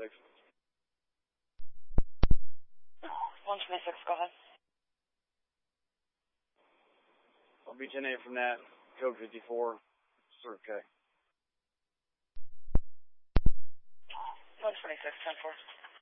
126. 126, go ahead. I'll be 10-8 from that. Code 54. Sort of K. 126, 10-4.